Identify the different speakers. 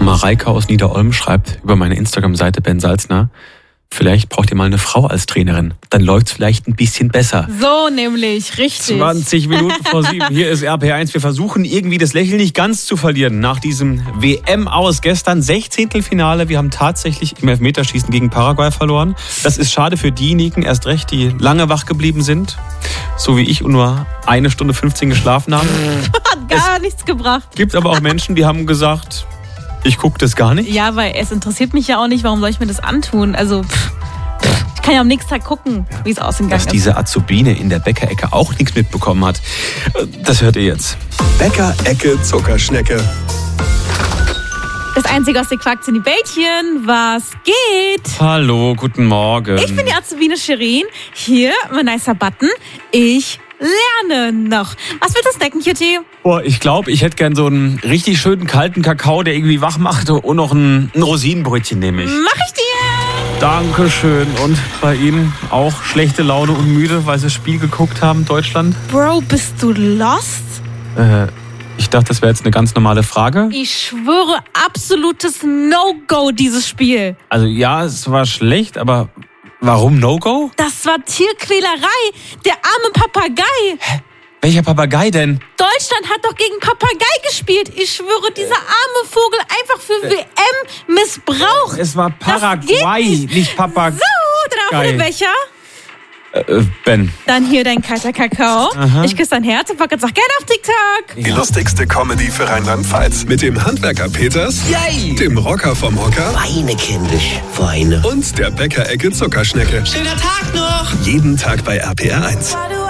Speaker 1: Mareike aus Niederolm schreibt über meine Instagram-Seite Ben Salzner: Vielleicht braucht ihr mal eine Frau als Trainerin. Dann läuft's vielleicht ein bisschen besser.
Speaker 2: So nämlich, richtig.
Speaker 1: 20 Minuten vor 7. Hier ist RP1. Wir versuchen irgendwie das Lächeln nicht ganz zu verlieren. Nach diesem WM-Aus gestern, 16. Finale. Wir haben tatsächlich im Elfmeterschießen gegen Paraguay verloren. Das ist schade für diejenigen, erst recht, die lange wach geblieben sind. So wie ich und nur 1 Stunde 15 geschlafen haben.
Speaker 2: Hat gar nichts gebracht.
Speaker 1: Gibt aber auch Menschen, die haben gesagt, ich gucke das gar nicht.
Speaker 2: Ja, weil es interessiert mich ja auch nicht, warum soll ich mir das antun? Also, ich kann ja am nächsten Tag gucken, wie es ausgegangen ist.
Speaker 1: Dass diese Azubine in der Bäckerecke auch nichts mitbekommen hat, das hört ihr jetzt.
Speaker 3: Bäckerecke Zuckerschnecke.
Speaker 2: Das Einzige aus der Quark sind die Bällchen. Was geht?
Speaker 1: Hallo, guten Morgen.
Speaker 2: Ich bin die Azubine Shirin. Hier, mein nicer Button. Ich lerne noch. Was willst du snacken, Cutie?
Speaker 1: Boah, ich glaube, ich hätte gern so einen richtig schönen kalten Kakao, der irgendwie wach macht, und noch ein Rosinenbrötchen nehme ich.
Speaker 2: Mach ich dir!
Speaker 1: Dankeschön. Und bei Ihnen auch schlechte Laune und müde, weil Sie das Spiel geguckt haben, Deutschland?
Speaker 2: Bro, bist du lost?
Speaker 1: Ich dachte, das wäre jetzt eine ganz normale Frage.
Speaker 2: Ich schwöre, absolutes No-Go, dieses Spiel.
Speaker 1: Also ja, es war schlecht, aber warum No-Go?
Speaker 2: Das war Tierquälerei. Der arme Papagei.
Speaker 1: Welcher Papagei denn?
Speaker 2: Deutschland hat doch gegen Papagei gespielt. Ich schwöre, dieser arme Vogel einfach für WM missbraucht.
Speaker 1: Es war Paraguay, nicht Papagei.
Speaker 2: So, dann auch den Becher.
Speaker 1: Ben.
Speaker 2: Dann hier dein kalter Kakao.
Speaker 1: Aha.
Speaker 2: Ich küsse dein Herz und pack jetzt auch gerne auf TikTok.
Speaker 3: Die lustigste Comedy für Rheinland-Pfalz. Mit dem Handwerker Peters,
Speaker 4: Yay!
Speaker 3: dem Rocker vom Hocker
Speaker 4: Weine, kindisch, Weine.
Speaker 3: und der Bäckerecke Zuckerschnecke.
Speaker 4: Schöner Tag noch!
Speaker 3: Jeden Tag bei RPR1.